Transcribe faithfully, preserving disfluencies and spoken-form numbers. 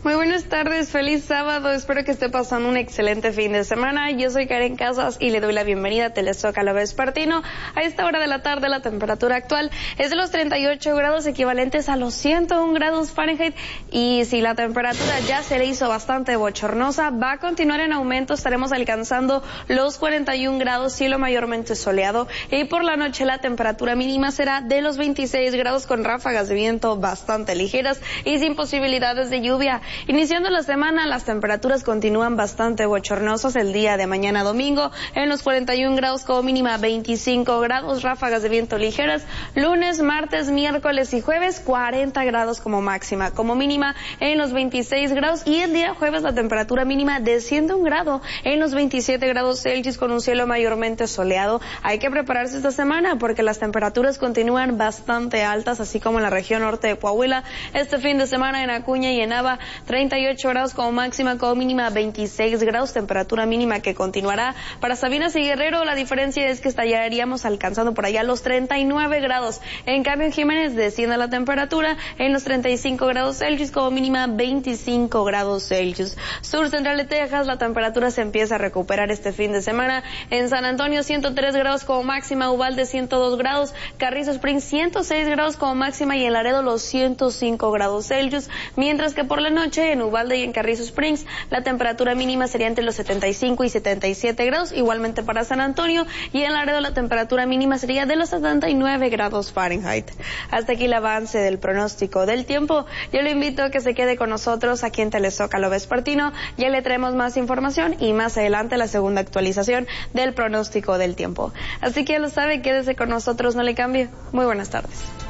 Muy buenas tardes, feliz sábado, espero que esté pasando un excelente fin de semana. Yo soy Karen Casas y le doy la bienvenida a Telezócalo Vespertino. A esta hora de la tarde la temperatura actual es de los treinta y ocho grados equivalentes a los ciento un grados Fahrenheit, y si la temperatura ya se le hizo bastante bochornosa, va a continuar en aumento, estaremos alcanzando los cuarenta y un grados, cielo mayormente soleado, y por la noche la temperatura mínima será de los veintiséis grados con ráfagas de viento bastante ligeras y sin posibilidades de lluvia. Iniciando la semana, las temperaturas continúan bastante bochornosas el día de mañana domingo, en los cuarenta y un grados como mínima, veinticinco grados, ráfagas de viento ligeras. Lunes, martes, miércoles y jueves, cuarenta grados como máxima, como mínima en los veintiséis grados, y el día jueves la temperatura mínima desciende un grado en los veintisiete grados Celsius con un cielo mayormente soleado. Hay que prepararse esta semana porque las temperaturas continúan bastante altas, así como en la región norte de Coahuila. Este fin de semana en Acuña y en Nava, treinta y ocho grados como máxima, como mínima veintiséis grados, temperatura mínima que continuará. Para Sabinas y Guerrero la diferencia es que estaríamos alcanzando por allá los treinta y nueve grados. En cambio en Jiménez desciende la temperatura en los treinta y cinco grados Celsius, como mínima veinticinco grados Celsius. Sur central de Texas la temperatura se empieza a recuperar este fin de semana. En San Antonio ciento tres grados como máxima, Uvalde ciento dos grados, Carrizo Springs ciento seis grados como máxima y en Laredo los ciento cinco grados Celsius, mientras que por la noche en Uvalde y en Carrizo Springs la temperatura mínima sería entre los setenta y cinco y setenta y siete grados, igualmente para San Antonio, y en Laredo la temperatura mínima sería de los setenta y nueve grados Fahrenheit. Hasta aquí el avance del pronóstico del tiempo. Yo le invito a que se quede con nosotros aquí en Telezócalo Vespertino. Ya le traemos más información y más adelante la segunda actualización del pronóstico del tiempo. Así que ya lo sabe, quédese con nosotros, no le cambie. Muy buenas tardes.